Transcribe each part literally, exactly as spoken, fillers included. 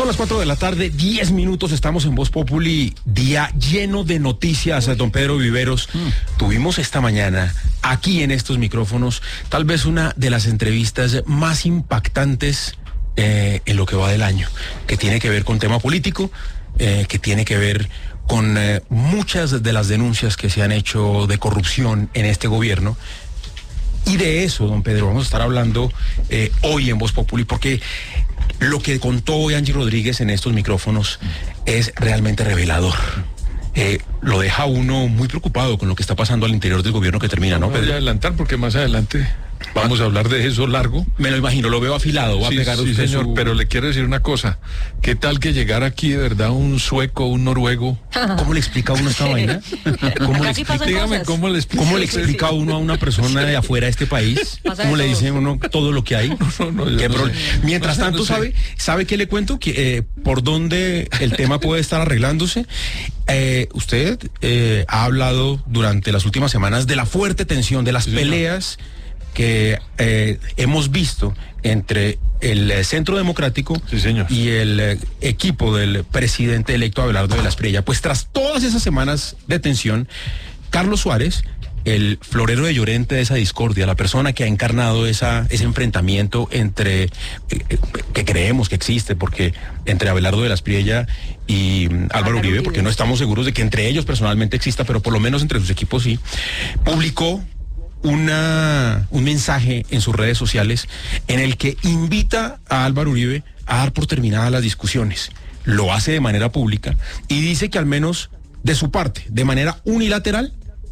Son las cuatro de la tarde, diez minutos, estamos en Voz Populi, día lleno de noticias, don Pedro Viveros. Mm. Tuvimos esta mañana, aquí en estos micrófonos, tal vez una de las entrevistas más impactantes eh, en lo que va del año, que tiene que ver con tema político, eh, que tiene que ver con eh, muchas de las denuncias que se han hecho de corrupción en este gobierno. Y de eso, don Pedro, vamos a estar hablando eh, hoy en Voz Populi, porque lo que contó hoy Angie Rodríguez en estos micrófonos es realmente revelador. Eh, lo deja uno muy preocupado con lo que está pasando al interior del gobierno que termina, ¿no, Pedro? Pedro? Voy a adelantar porque más adelante vamos a hablar de eso largo. Me lo imagino, lo veo afilado. Va sí, a pegar sí, usted señor, su... pero le quiero decir una cosa. ¿Qué tal que llegara aquí de verdad un sueco, un noruego? ¿Cómo le explica a uno esta vaina? ¿Cómo le explica? Dígame, ¿cómo le explica? ¿Cómo le explica a uno a una persona de afuera de este país? ¿Cómo le dice a uno todo lo que hay? No, no, no, ¿Qué no pro... sé. Mientras no sé, tanto, no sé. ¿sabe sabe qué le cuento? Que, eh, por dónde el tema puede estar arreglándose. Eh, usted eh, ha hablado durante las últimas semanas de la fuerte tensión, de las Sí, peleas que eh, hemos visto entre el eh, Centro Democrático Sí, señor. y el eh, equipo del presidente electo Abelardo de la Espriella. Pues tras todas esas semanas de tensión, Carlos Suárez, el florero de Llorente de esa discordia, la persona que ha encarnado esa, ese enfrentamiento entre, eh, que creemos que existe, porque entre Abelardo de la Espriella y um, Álvaro Uribe, porque no estamos seguros de que entre ellos personalmente exista, pero por lo menos entre sus equipos sí, publicó una, un mensaje en sus redes sociales en el que invita a Álvaro Uribe a dar por terminadas las discusiones. Lo hace de manera pública y dice que al menos de su parte, de manera unilateral,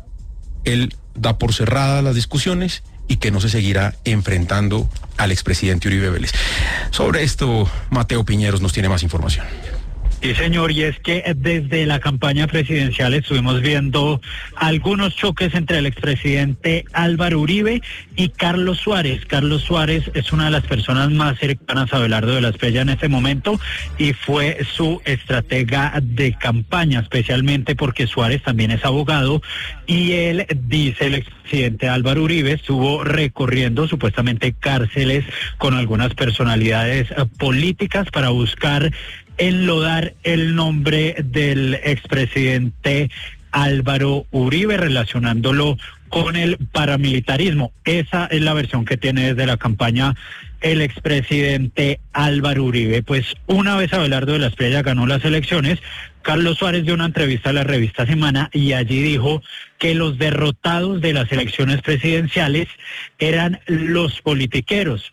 él da por cerradas las discusiones y que no se seguirá enfrentando al expresidente Uribe Vélez. Sobre esto, Mateo Piñeros nos tiene más información. Sí, señor, y es que desde la campaña presidencial estuvimos viendo algunos choques entre el expresidente Álvaro Uribe y Carlos Suárez. Carlos Suárez es una de las personas más cercanas a Abelardo de la Espriella en este momento y fue su estratega de campaña, especialmente porque Suárez también es abogado y él, dice el expresidente Álvaro Uribe, estuvo recorriendo supuestamente cárceles con algunas personalidades eh, políticas para buscar enlodar el nombre del expresidente Álvaro Uribe, relacionándolo con el paramilitarismo. Esa es la versión que tiene desde la campaña el expresidente Álvaro Uribe. Pues una vez Abelardo de la Espriella ganó las elecciones, Carlos Suárez dio una entrevista a la revista Semana y allí dijo que los derrotados de las elecciones presidenciales eran los politiqueros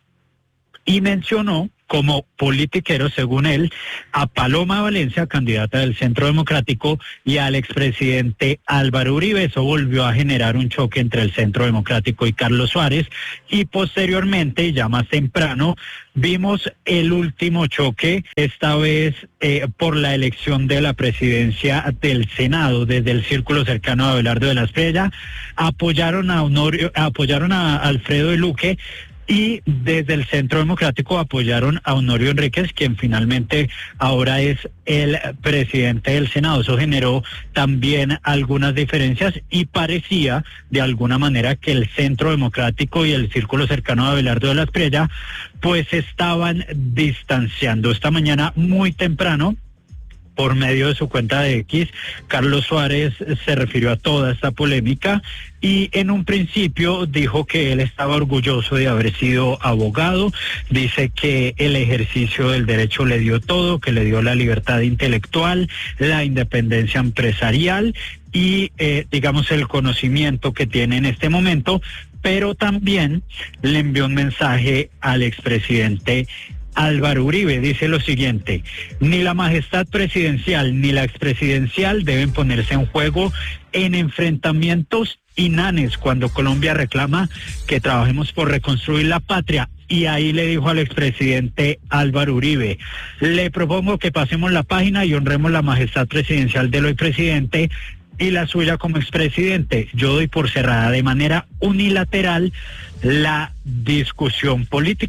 y mencionó como politiquero, según él, a Paloma Valencia, candidata del Centro Democrático, y al expresidente Álvaro Uribe. Eso volvió a generar un choque entre el Centro Democrático y Carlos Suárez, y posteriormente, ya más temprano, vimos el último choque, esta vez eh, por la elección de la presidencia del Senado. Desde el círculo cercano a Abelardo de la Espriella, apoyaron a Honorio, apoyaron a Alfredo Luque, y desde el Centro Democrático apoyaron a Honorio Enríquez, quien finalmente ahora es el presidente del Senado. Eso generó también algunas diferencias y parecía de alguna manera que el Centro Democrático y el círculo cercano a Abelardo de la Espriella pues estaban distanciando. Esta mañana muy temprano, por medio de su cuenta de X, Carlos Suárez se refirió a toda esta polémica y en un principio dijo que él estaba orgulloso de haber sido abogado. Dice que el ejercicio del derecho le dio todo, que le dio la libertad intelectual, la independencia empresarial y, eh, digamos, el conocimiento que tiene en este momento, pero también le envió un mensaje al expresidente Álvaro Uribe. Dice lo siguiente: ni la majestad presidencial ni la expresidencial deben ponerse en juego en enfrentamientos inhanes cuando Colombia reclama que trabajemos por reconstruir la patria. Y ahí le dijo al expresidente Álvaro Uribe: le propongo que pasemos la página y honremos la majestad presidencial del hoy presidente y la suya como expresidente. Yo doy por cerrada de manera unilateral la discusión política.